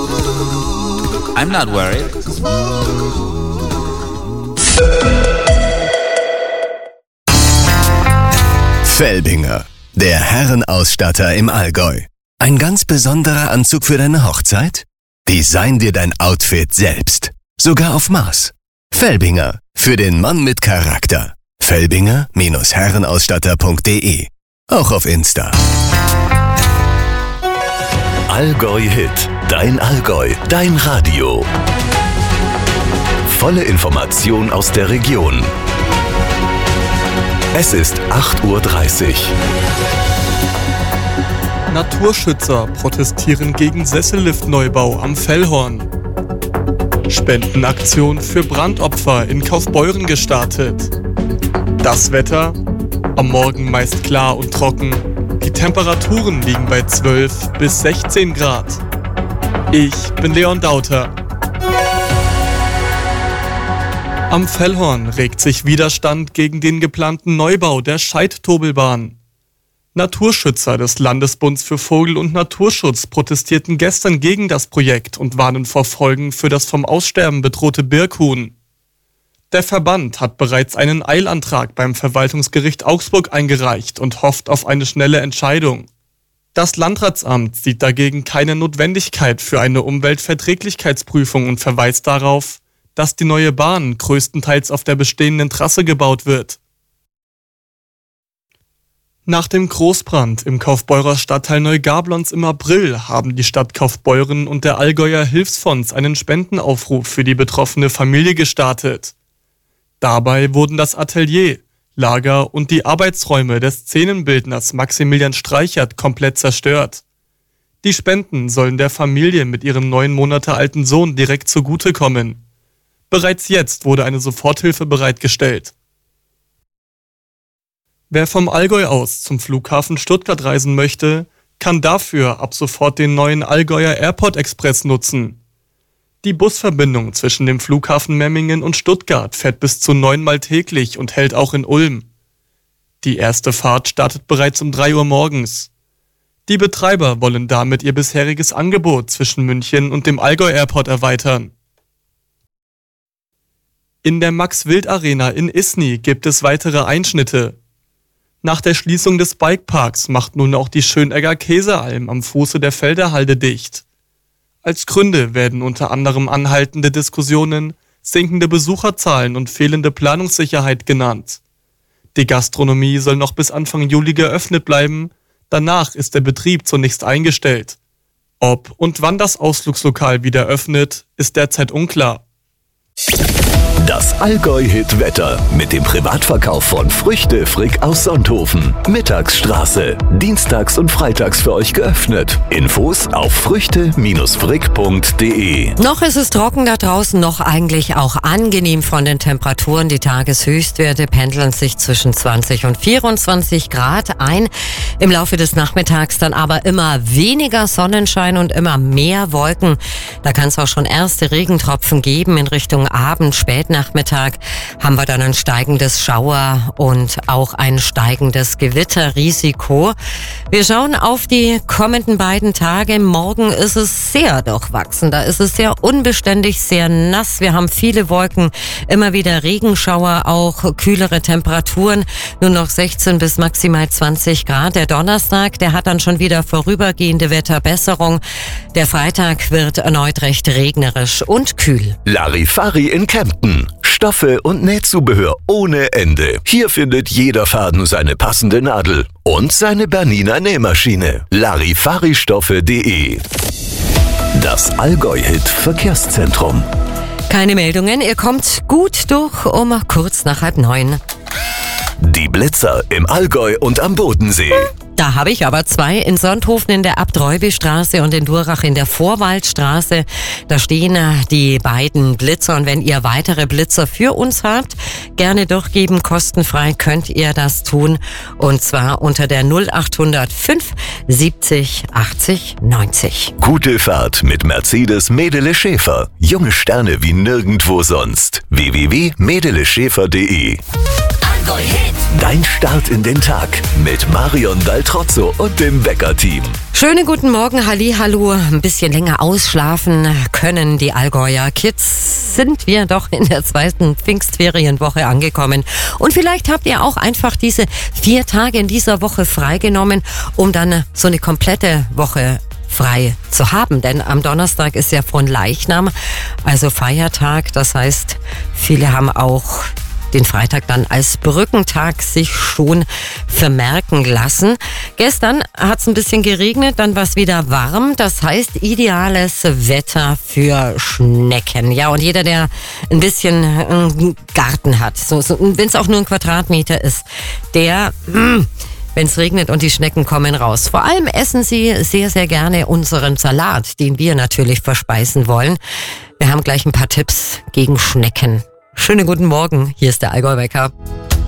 I'm not worried. Felbinger, der Herrenausstatter im Allgäu. Ein ganz besonderer Anzug für deine Hochzeit? Design dir dein Outfit selbst. Sogar auf Maß. Felbinger, für den Mann mit Charakter. Felbinger-herrenausstatter.de. Auch auf Insta. Allgäu Hit. Dein Allgäu. Dein Radio. Volle Information aus der Region. Es ist 8:30 Uhr. Naturschützer protestieren gegen Sessellift-Neubau am Fellhorn. Spendenaktion für Brandopfer in Kaufbeuren gestartet. Das Wetter? Am Morgen meist klar und trocken. Die Temperaturen liegen bei 12 bis 16 Grad. Ich bin Leon Dauter. Am Fellhorn regt sich Widerstand gegen den geplanten Neubau der Scheidtobelbahn. Naturschützer des Landesbunds für Vogel- und Naturschutz protestierten gestern gegen das Projekt und warnen vor Folgen für das vom Aussterben bedrohte Birkhuhn. Der Verband hat bereits einen Eilantrag beim Verwaltungsgericht Augsburg eingereicht und hofft auf eine schnelle Entscheidung. Das Landratsamt sieht dagegen keine Notwendigkeit für eine Umweltverträglichkeitsprüfung und verweist darauf, dass die neue Bahn größtenteils auf der bestehenden Trasse gebaut wird. Nach dem Großbrand im Kaufbeurer Stadtteil Neugablonz im April haben die Stadt Kaufbeuren und der Allgäuer Hilfsfonds einen Spendenaufruf für die betroffene Familie gestartet. Dabei wurden das Atelier, Lager und die Arbeitsräume des Szenenbildners Maximilian Streichert komplett zerstört. Die Spenden sollen der Familie mit ihrem 9 Monate alten Sohn direkt zugutekommen. Bereits jetzt wurde eine Soforthilfe bereitgestellt. Wer vom Allgäu aus zum Flughafen Stuttgart reisen möchte, kann dafür ab sofort den neuen Allgäuer Airport Express nutzen. Die Busverbindung zwischen dem Flughafen Memmingen und Stuttgart fährt bis zu 9-mal täglich und hält auch in Ulm. Die erste Fahrt startet bereits um 3 Uhr morgens. Die Betreiber wollen damit ihr bisheriges Angebot zwischen München und dem Allgäu Airport erweitern. In der Max-Wild-Arena in Isny gibt es weitere Einschnitte. Nach der Schließung des Bikeparks macht nun auch die Schönegger Käsealm am Fuße der Felderhalde dicht. Als Gründe werden unter anderem anhaltende Diskussionen, sinkende Besucherzahlen und fehlende Planungssicherheit genannt. Die Gastronomie soll noch bis Anfang Juli geöffnet bleiben, danach ist der Betrieb zunächst eingestellt. Ob und wann das Ausflugslokal wieder öffnet, ist derzeit unklar. Das Allgäu-Hit-Wetter mit dem Privatverkauf von Früchte Frick aus Sonthofen. Mittagsstraße. Dienstags und freitags für euch geöffnet. Infos auf früchte-frick.de. Noch ist es trocken da draußen, noch eigentlich auch angenehm von den Temperaturen. Die Tageshöchstwerte pendeln sich zwischen 20 und 24 Grad ein. Im Laufe des Nachmittags dann aber immer weniger Sonnenschein und immer mehr Wolken. Da kann es auch schon erste Regentropfen geben in Richtung Abend, Spätnachmittag haben wir dann ein steigendes Schauer und auch ein steigendes Gewitterrisiko. Wir schauen auf die kommenden beiden Tage. Morgen ist es sehr durchwachsen. Da ist es sehr unbeständig, sehr nass. Wir haben viele Wolken, immer wieder Regenschauer, auch kühlere Temperaturen. Nur noch 16 bis maximal 20 Grad. Der Donnerstag, der hat dann schon wieder vorübergehende Wetterbesserung. Der Freitag wird erneut recht regnerisch und kühl. Larifari in Kempten. Stoffe und Nähzubehör ohne Ende. Hier findet jeder Faden seine passende Nadel und seine Bernina Nähmaschine. Larifaristoffe.de. Das Allgäu-Hit Verkehrszentrum. Keine Meldungen, ihr kommt gut durch um kurz nach 8:30. Die Blitzer im Allgäu und am Bodensee. Da habe ich aber 2 in Sonthofen in der Abt-Reuby-Straße und in Durach in der Vorwaldstraße. Da stehen die beiden Blitzer und wenn ihr weitere Blitzer für uns habt, gerne durchgeben, kostenfrei könnt ihr das tun und zwar unter der 0805 70 80 90. Gute Fahrt mit Mercedes Medele Schäfer. Junge Sterne wie nirgendwo sonst. www.medeleschäfer.de Allgäu-Hit. Dein Start in den Tag mit Marion Daltrozzo und dem Wecker-Team. Schönen guten Morgen, Hallihallo. Ein bisschen länger ausschlafen können die Allgäuer Kids. Sind wir doch in der zweiten Pfingstferienwoche angekommen. Und vielleicht habt ihr auch einfach diese 4 Tage in dieser Woche freigenommen, um dann so eine komplette Woche frei zu haben. Denn am Donnerstag ist ja Fronleichnam, also Feiertag. Das heißt, viele haben auch den Freitag dann als Brückentag sich schon vermerken lassen. Gestern hat es ein bisschen geregnet, dann war es wieder warm. Das heißt, ideales Wetter für Schnecken. Ja, und jeder, der ein bisschen einen Garten hat, so wenn es auch nur ein Quadratmeter ist, der wenn es regnet und die Schnecken kommen raus. Vor allem essen sie sehr, sehr gerne unseren Salat, den wir natürlich verspeisen wollen. Wir haben gleich ein paar Tipps gegen Schnecken. Schönen guten Morgen, hier ist der Allgäu-Wecker.